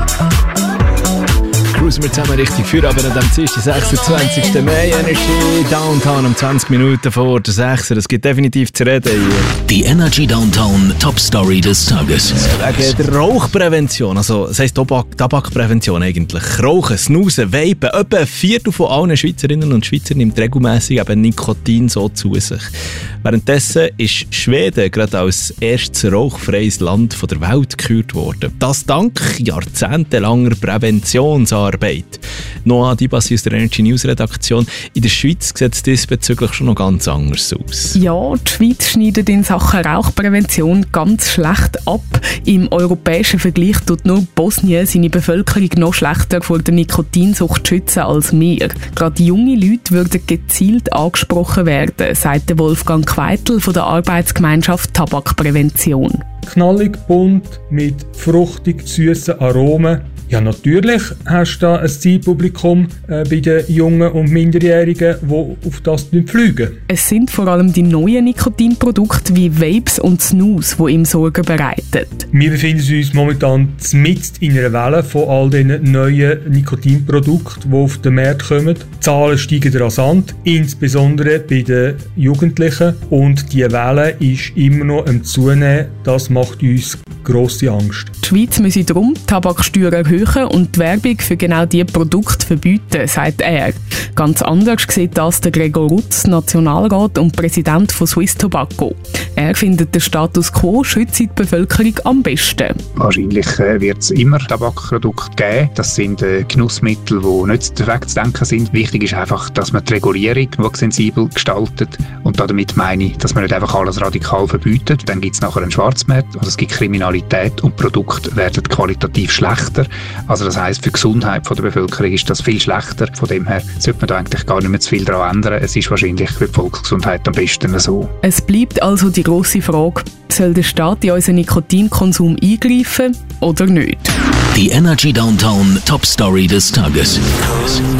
Cruisen wir zusammen richtig für, aber an dem Dienstag, 26. Mai, Energy Downtown um 20 Minuten vor der 6. Es gibt definitiv zu reden hier. Die Energy Downtown Top Story des Tages. Wegen der Rauchprävention, also das heisst Tabakprävention eigentlich. Rauchen, Snoozen, Vapen. Etwa 1/4 von allen Schweizerinnen und Schweizer nimmt regelmässig eben Nikotin so zu sich. Währenddessen ist Schweden gerade als erstes rauchfreies Land der Welt gekürt worden. Das dank jahrzehntelanger Präventionsarbeit. Noah Dibasi aus der Energy News Redaktion. In der Schweiz sieht es diesbezüglich schon noch ganz anders aus. Ja, die Schweiz schneidet in Sachen Rauchprävention ganz schlecht ab. Im europäischen Vergleich tut nur Bosnien seine Bevölkerung noch schlechter vor der Nikotinsucht schützen als wir. Gerade junge Leute würden gezielt angesprochen werden, sagt Wolfgang Queitel von der Arbeitsgemeinschaft Tabakprävention. Knallig, bunt, mit fruchtig süßen Aromen. Ja, natürlich hast du da ein Zielpublikum bei den Jungen und Minderjährigen, die auf das nicht fliegen. Es sind vor allem die neuen Nikotinprodukte wie Vapes und Snus, die ihm Sorgen bereiten. Wir befinden uns momentan mitten in einer Welle von all diesen neuen Nikotinprodukten, die auf den Markt kommen. Die Zahlen steigen rasant, insbesondere bei den Jugendlichen. Und diese Welle ist immer noch am Zunehmen. Das macht uns grosse Angst. Die Schweiz müsse darum die Tabaksteuer erhöhen und die Werbung für genau diese Produkte verbieten, sagt er. Ganz anders sieht das der Gregor Rutz, Nationalrat und Präsident von Swiss Tobacco. Er findet, der Status quo schützt die Bevölkerung am besten. Wahrscheinlich wird es immer Tabakprodukte geben. Das sind Genussmittel, die nicht wegzudenken sind. Wichtig ist einfach, dass man die Regulierung sensibel gestaltet. Und damit meine ich, dass man nicht einfach alles radikal verbietet. Dann gibt es nachher einen Schwarzmarkt, also es gibt Kriminalität und Produkte werden qualitativ schlechter. Also das heisst, für die Gesundheit der Bevölkerung ist das viel schlechter. Von dem her sollte man da eigentlich gar nicht mehr zu viel daran ändern. Es ist wahrscheinlich für die Volksgesundheit am besten so. Es bleibt also die grosse Frage, soll der Staat in unseren Nikotinkonsum eingreifen oder nicht? Die Energy Downtown Top Story des Tages.